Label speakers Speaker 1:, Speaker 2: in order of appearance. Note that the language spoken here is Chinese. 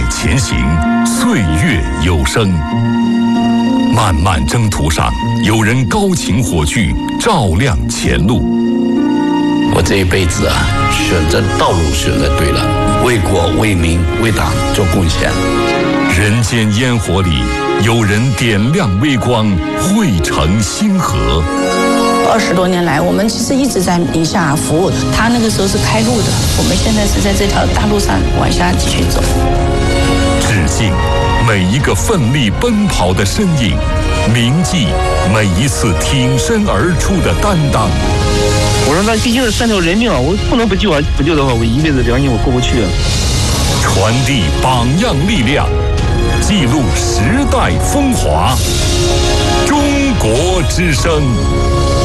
Speaker 1: 前行，岁月有声。漫漫征途上，有人高擎火炬，照亮前路。
Speaker 2: 我这一辈子啊，选择道路选择对了，为国为民为党做贡献。
Speaker 1: 人间烟火里，有人点亮微光，汇成星河。
Speaker 3: 20多年来，我们其实一直在宁夏服务。他那个时候是开路的，我们现在是在这条大路上往下继续走。
Speaker 1: 致敬每一个奋力奔跑的身影，铭记每一次挺身而出的担当。
Speaker 4: 我说那毕竟是3条人命啊，我不能不救啊！不救的话，我一辈子良心我过不去啊。
Speaker 1: 传递榜样力量，记录时代风华。中国之声。